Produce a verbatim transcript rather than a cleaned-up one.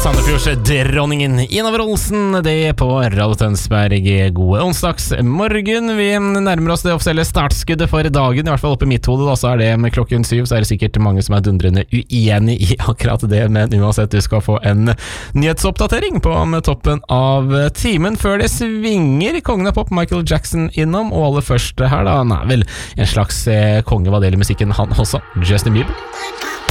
Sandefjords dronningen Ina Wroldsen, det på Radio Tønsberg. God onsdagsmorgen. Vi nærmer oss det offisielle startskuddet for dagen, i hvert fall oppe i mitt hode. Da, så er det med klokken syv, så er det sikkert mange som er dundrende uenig i akkurat det, men uansett, du skal få en nyhetsoppdatering på med toppen av timen. Før det svinger kongen av pop, Michael Jackson, innom, og aller først her da, han er vel en slags eh, konge hva det gjelder musikken, han også, Justin Bieber.